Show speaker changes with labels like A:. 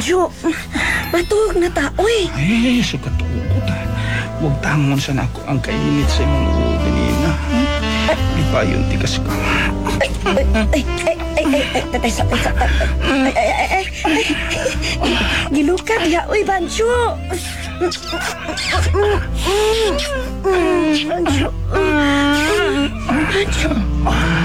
A: Banjo, matug na ta, uy.
B: Eh, sukat ugot. Huwag tamon sa nako ang kainit sa imong ulo ganina. Lipayon ti kas ka.
A: Tatay sa. Gilukat ya, uy, Banjo. Banjo. Banjo.